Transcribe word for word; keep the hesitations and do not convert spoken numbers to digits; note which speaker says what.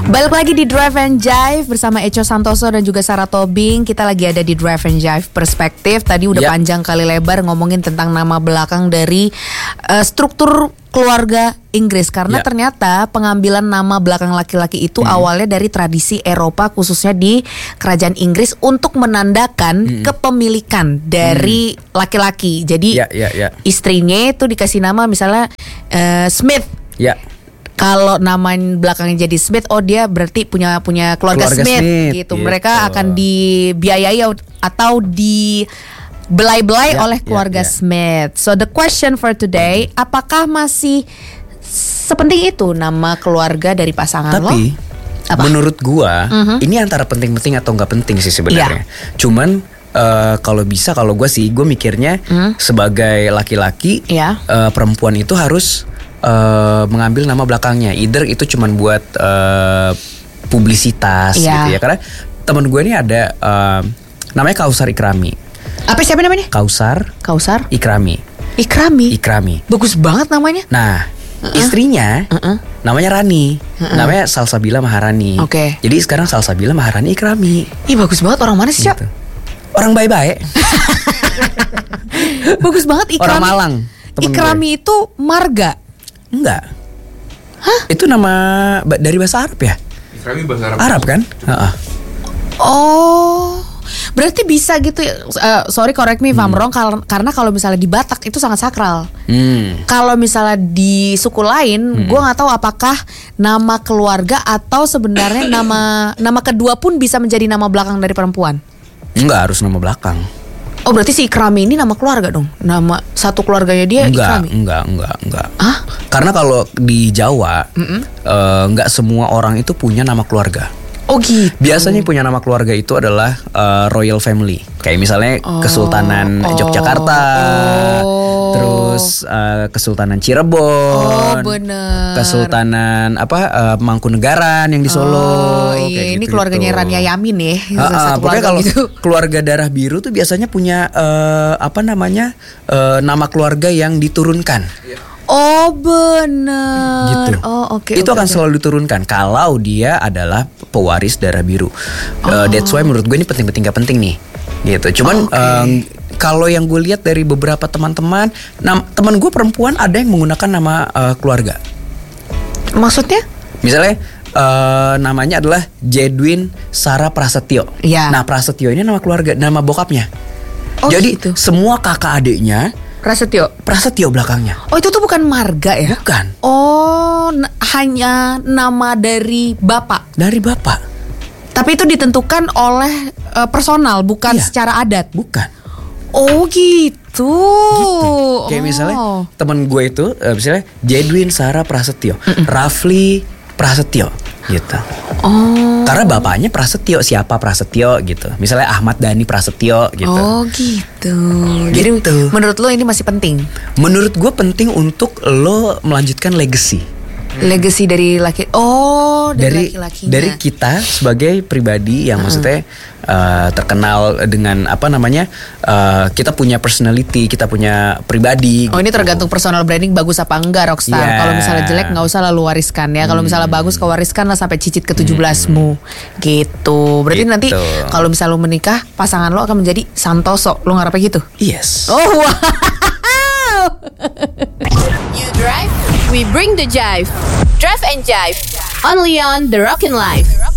Speaker 1: Balik lagi di Drive and Jive bersama Echo Santoso dan juga Sarah Tobing. Kita lagi ada di Drive and Jive Perspektif. Tadi udah yep. panjang kali lebar ngomongin tentang nama belakang dari uh, struktur keluarga Inggris. Karena yep. ternyata pengambilan nama belakang laki-laki itu hmm. awalnya dari tradisi Eropa, khususnya di kerajaan Inggris, untuk menandakan hmm. kepemilikan dari hmm. laki-laki. Jadi yeah, yeah, yeah. istrinya itu dikasih nama misalnya uh, Smith. Ya. Yeah. Kalau nama belakangnya jadi Smith, oh dia berarti punya punya keluarga, keluarga Smith, Smith gitu. gitu. Mereka akan dibiayai atau dibelai-belai yeah, oleh keluarga yeah, yeah. Smith. So the question for today, apakah masih sepenting itu nama keluarga dari pasangan
Speaker 2: Tapi,
Speaker 1: lo?
Speaker 2: Tapi menurut gua, uh-huh. ini antara penting-penting atau nggak penting sih sebenarnya. Yeah. Cuman uh, kalau bisa, kalau gua sih, gua mikirnya uh-huh. sebagai laki-laki, yeah. uh, perempuan itu harus Uh, mengambil nama belakangnya, either itu cuman buat uh, publisitas yeah. gitu ya. Karena teman gue ini ada uh, namanya Kausar Ikrami.
Speaker 1: Apa siapa namanya?
Speaker 2: Kausar.
Speaker 1: Kausar
Speaker 2: Ikrami.
Speaker 1: Ikrami.
Speaker 2: Ikrami.
Speaker 1: Bagus banget namanya.
Speaker 2: Nah, uh-uh. istrinya uh-uh. namanya Rani. Uh-uh. Namanya Salsabila Maharani.
Speaker 1: Oke. Okay.
Speaker 2: Jadi sekarang Salsabila Maharani Ikrami.
Speaker 1: Ih, bagus banget. Orang mana sih, Cak?
Speaker 2: Gitu. Orang baik-baik.
Speaker 1: Bagus banget Ikrami.
Speaker 2: Orang Malang.
Speaker 1: Ikrami gue. Itu marga.
Speaker 2: Enggak.
Speaker 1: Hah?
Speaker 2: Itu nama dari bahasa Arab ya?
Speaker 3: Ikrami bahasa Arab.
Speaker 2: Arab kan? Uh-uh.
Speaker 1: Oh, berarti bisa gitu ya. Uh, sorry correct me if I'm wrong, kal- karena kalau misalnya di Batak itu sangat sakral. Hmm. Kalau misalnya di suku lain, hmm. gue nggak tahu apakah nama keluarga atau sebenarnya nama nama kedua pun bisa menjadi nama belakang dari perempuan.
Speaker 2: Enggak harus nama belakang.
Speaker 1: Oh, berarti si Ikrami ini nama keluarga dong? Nama satu keluarganya dia
Speaker 2: enggak,
Speaker 1: Ikrami?
Speaker 2: Enggak, enggak, enggak.
Speaker 1: Hah?
Speaker 2: Karena kalau di Jawa, uh, enggak semua orang itu punya nama keluarga.
Speaker 1: Oh gitu.
Speaker 2: Biasanya punya nama keluarga itu adalah uh, royal family. Kayak misalnya oh, Kesultanan oh, Yogyakarta, oh. terus uh, Kesultanan Cirebon,
Speaker 1: oh, bener.
Speaker 2: Kesultanan apa uh, Mangkunegaran yang di Solo.
Speaker 1: Oh iya, ini gitu, keluarganya Rania Yamin ya.
Speaker 2: Uh, uh, pokoknya kalau gitu. Keluarga darah biru tuh biasanya punya uh, apa namanya uh, nama keluarga yang diturunkan.
Speaker 1: Oh benar.
Speaker 2: Gitu.
Speaker 1: Oh oke. Okay,
Speaker 2: itu
Speaker 1: okay,
Speaker 2: akan
Speaker 1: okay.
Speaker 2: selalu diturunkan kalau dia adalah pewaris darah biru. Oh. Uh, that's why menurut gue ini penting-penting gak penting nih. Gitu. Cuman oh, okay. um, kalau yang gue lihat dari beberapa teman-teman, nam- teman gue perempuan ada yang menggunakan nama uh, keluarga.
Speaker 1: Maksudnya?
Speaker 2: Misalnya uh, namanya adalah Jedwin Sarah Prasetyo.
Speaker 1: Ya.
Speaker 2: Nah Prasetyo ini nama keluarga, nama bokapnya.
Speaker 1: Oh,
Speaker 2: jadi
Speaker 1: gitu.
Speaker 2: Semua kakak adiknya
Speaker 1: Prasetyo.
Speaker 2: Prasetyo belakangnya.
Speaker 1: Oh itu tuh bukan marga ya?
Speaker 2: Bukan.
Speaker 1: Oh n- hanya nama dari bapak.
Speaker 2: Dari bapak.
Speaker 1: Tapi itu ditentukan oleh uh, personal, bukan iya. secara adat.
Speaker 2: Bukan.
Speaker 1: Oh gitu.
Speaker 2: Gitu. Kayak oh. misalnya teman gue itu, uh, misalnya Jedwin Sarah Prasetyo, Mm-mm. Rafli Prasetyo, gitu.
Speaker 1: Oh.
Speaker 2: Karena bapaknya Prasetyo, siapa Prasetyo gitu. Misalnya Ahmad Dhani Prasetyo gitu.
Speaker 1: Oh gitu.
Speaker 2: Jadi
Speaker 1: gitu. Menurut lo ini masih penting?
Speaker 2: Menurut gue penting untuk lo melanjutkan legacy.
Speaker 1: Legacy dari laki. Oh, dari,
Speaker 2: dari
Speaker 1: laki-lakinya.
Speaker 2: Dari kita sebagai pribadi yang uh-huh. maksudnya uh, terkenal dengan apa namanya? Uh, kita punya personality, kita punya pribadi.
Speaker 1: Oh,
Speaker 2: gitu.
Speaker 1: ini tergantung personal branding bagus apa enggak, Rockstar. Yeah. Kalau misalnya jelek nggak usah lalu wariskan ya. Kalau hmm. misalnya bagus kau wariskan lah sampai cicit ke tujuh belasmu. Hmm. Gitu. Berarti gitu. Nanti kalau misalnya lo menikah, pasangan lo akan menjadi Santoso. Lo ngarepnya gitu?
Speaker 2: Yes.
Speaker 1: Oh, wow.
Speaker 4: You drive, we bring the jive. Drive and Jive, only on The Rockin' Life.